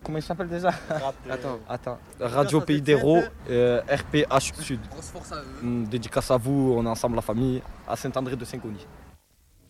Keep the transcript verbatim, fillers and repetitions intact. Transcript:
comment il s'appelle déjà? Attends. Attends. Radio Pays d'Hérault, euh, R P H Sud. Grosse force à eux. Hum, Dédicace à vous, on est ensemble la famille, à Saint-André de Saint-Cony.